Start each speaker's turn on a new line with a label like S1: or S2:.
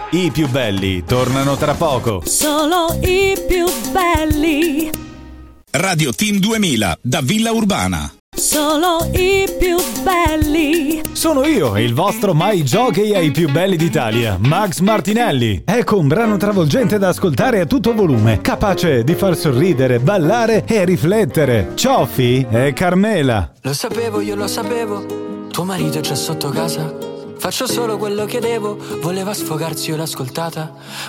S1: I più belli tornano tra poco.
S2: Solo i più belli.
S3: Radio Team 2000 da Villa Urbana.
S2: Solo i più belli.
S1: Sono io, il vostro mai jockey ai più belli d'Italia, Max Martinelli. Ecco un brano travolgente da ascoltare a tutto volume, capace di far sorridere, ballare e riflettere. Cioffi e Carmela.
S4: Lo sapevo, io lo sapevo, tuo marito è già sotto casa. Faccio solo quello che devo, voleva sfogarsi, io l'ho ascoltata.